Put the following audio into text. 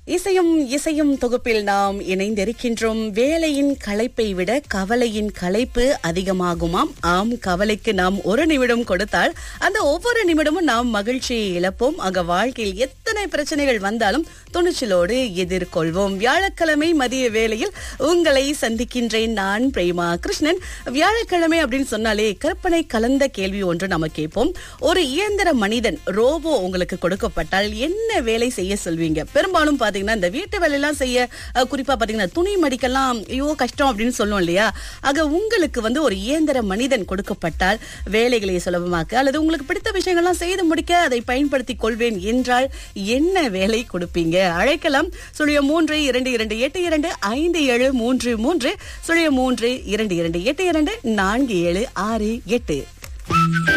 இசையும் இசையும் தொகுப்பில் நாம் இணைந்திருக்கின்றோம். வேலையின் களைப்பை விட கவலையின் களைப்பு அதிகமாகுமாம். ஆம், கவலைக்கு நாம் ஒரு நிமிடம் கொடுத்தால் அந்த ஒவ்வொரு நிமிடமும் நாம் மகிழ்ச்சியை இழப்போம். ஆக வாழ்க்கையில் எத்தனை பிரச்சனைகள் வந்தாலும் துணிச்சலோடு எதிர்கொள்வோம். வியாழக்கிழமை மதிய வேளையில் உங்களை சந்திக்கின்றேன். நான் பிரேமா கிருஷ்ணன். வியாழக்கிழமை அப்படின்னு சொன்னாலே கற்பனை கலந்த கேள்வி ஒன்று நம்ம கேட்போம். ஒரு இயந்திர மனிதன் ரோபோ உங்களுக்கு கொடுக்கப்பட்டால் என்ன வேலை செய்ய சொல்வீங்க? பெரும்பாலும் பாத்தீங்கன்னா இந்த வீட்டு வேலையெல்லாம் செய்ய, குறிப்பா பாத்தீங்கன்னா துணி மடிக்கலாம், ஐயோ கஷ்டம் அப்படின்னு சொல்லுவோம் இல்லையா? ஆக உங்களுக்கு ஒரு இயந்திர மனிதன் கொடுக்கப்பட்டால் வேலைகளை சுலபமாக்க அல்லது உங்களுக்கு பிடித்த விஷயங்கள்லாம் செய்து முடிக்க அதை பயன்படுத்திக் கொள்வேன் என்றால் என்ன வேலை கொடுப்பீங்க? அழைக்கலாம். 0322825733 0322824768.